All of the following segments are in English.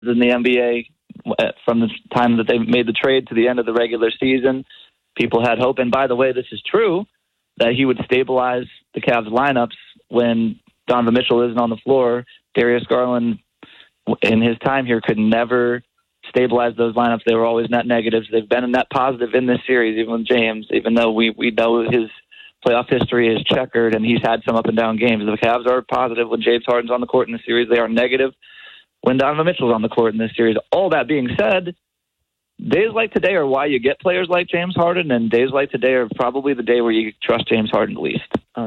in the NBA from the time that they made the trade to the end of the regular season. People had hope, and by the way, this is true, that he would stabilize the Cavs lineups when Donovan Mitchell isn't on the floor. Darius Garland, in his time here, could never stabilize those lineups. They were always net negatives. They've been a net positive in this series, even with James, even though we know his playoff history is checkered and he's had some up and down games. The Cavs are positive when James Harden's on the court in the series. They are negative when Donovan Mitchell's on the court in this series. All that being said, days like today are why you get players like James Harden, and days like today are probably the day where you trust James Harden least.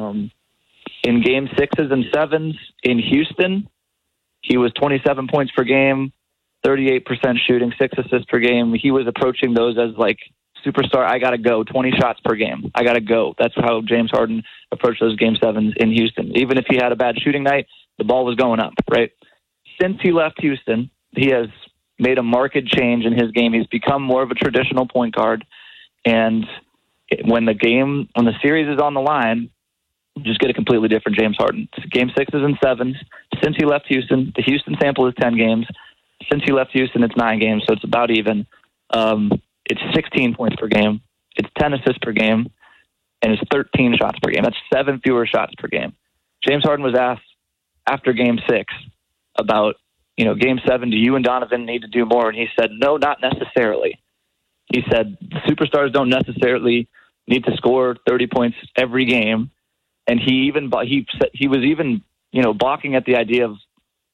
In game 6s and 7s in Houston, he was 27 points per game, 38% shooting, 6 assists per game. He was approaching those as like superstar, I got to go, 20 shots per game. I got to go. That's how James Harden approached those game 7s in Houston. Even if he had a bad shooting night, the ball was going up, right? Since he left Houston, he has made a marked change in his game. He's become more of a traditional point guard. And when the series is on the line, just get a completely different James Harden. Game 6s and 7s. Since he left Houston, the Houston sample is 10 games. Since he left Houston, it's 9 games, so it's about even. It's 16 points per game. It's 10 assists per game, and it's 13 shots per game. That's 7 fewer shots per game. James Harden was asked after Game 6 about, Game 7, do you and Donovan need to do more? And he said, no, not necessarily. He said, superstars don't necessarily need to score 30 points every game. And he was even balking at the idea of,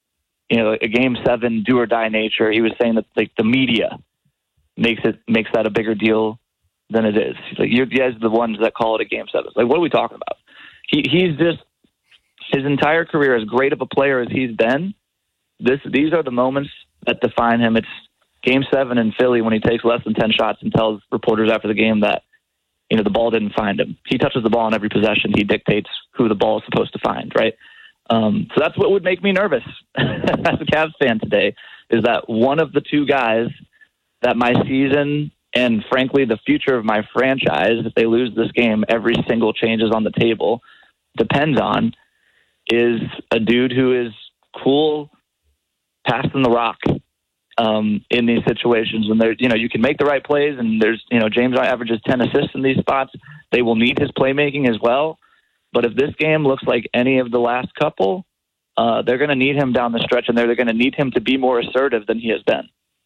a Game 7 do or die nature. He was saying that like the media makes that a bigger deal than it is. He's like, you guys are the ones that call it a Game 7. It's like, what are we talking about? He's just, his entire career, as great of a player as he's been, these are the moments that define him. It's Game 7 in Philly when he takes less than 10 shots and tells reporters after the game that, the ball didn't find him. He touches the ball on every possession. He dictates who the ball is supposed to find, right? So that's what would make me nervous as a Cavs fan today, is that one of the two guys that my season and, frankly, the future of my franchise, if they lose this game, every single change is on the table, depends on, is a dude who is cool passing the rock in these situations when there's, you can make the right plays, and there's, James averages 10 assists in these spots. They will need his playmaking as well. But if this game looks like any of the last couple, they're going to need him down the stretch, and they're going to need him to be more assertive than he has been.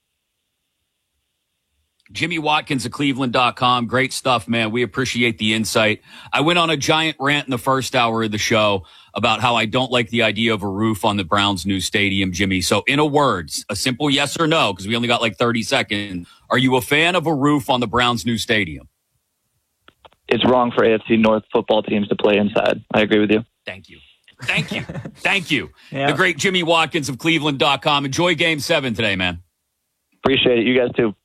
Jimmy Watkins of Cleveland.com. Great stuff, man. We appreciate the insight. I went on a giant rant in the first hour of the show about how I don't like the idea of a roof on the Browns' new stadium, Jimmy. So in a words, a simple yes or no, because we only got like 30 seconds. Are you a fan of a roof on the Browns' new stadium? It's wrong for AFC North football teams to play inside. I agree with you. Thank you. Thank you. Yeah. The great Jimmy Watkins of Cleveland.com. Enjoy Game 7 today, man. Appreciate it. You guys too.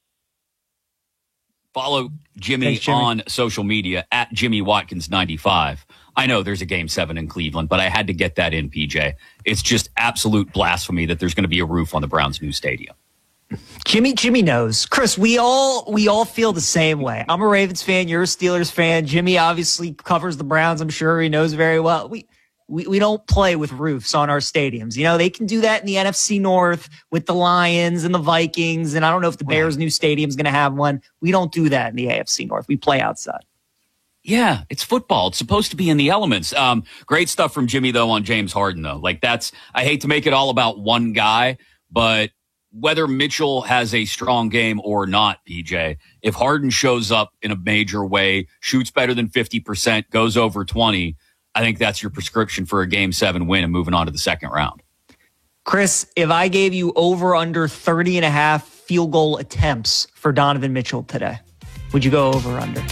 Follow Jimmy, Thanks, Jimmy, on social media at JimmyWatkins95. I know there's a Game 7 in Cleveland, but I had to get that in, PJ. It's just absolute blasphemy that there's going to be a roof on the Browns' new stadium. Jimmy knows. Chris, we all feel the same way. I'm a Ravens fan. You're a Steelers fan. Jimmy obviously covers the Browns. I'm sure he knows very well. We don't play with roofs on our stadiums. They can do that in the NFC North with the Lions and the Vikings. And I don't know if the Bears' new stadium is going to have one. We don't do that in the AFC North. We play outside. Yeah, it's football. It's supposed to be in the elements. Great stuff from Jimmy, though, on James Harden, though. I hate to make it all about one guy, but whether Mitchell has a strong game or not, PJ, if Harden shows up in a major way, shoots better than 50%, goes over 20, I think that's your prescription for a Game 7 win and moving on to the second round. Chris, if I gave you over under 30 and a half field goal attempts for Donovan Mitchell today, would you go over or under?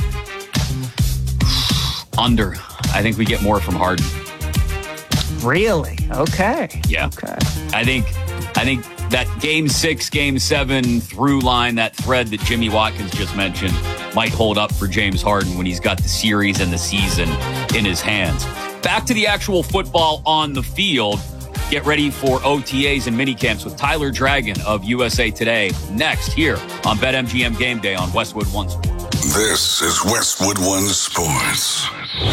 Under. I think we get more from Harden. Really? Okay. Yeah. Okay. I think that Game 6, Game 7 through line, that thread that Jimmy Watkins just mentioned, might hold up for James Harden when he's got the series and the season in his hands. Back to the actual football on the field. Get ready for OTAs and minicamps with Tyler Dragon of USA Today next here on BetMGM Game Day on Westwood One Sports. This is Westwood One Sports.